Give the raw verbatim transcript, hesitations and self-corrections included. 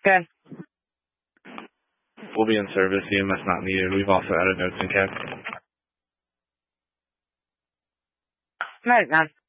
Good. We'll be in service. E M S not needed. We've also added notes in cab. Right, man.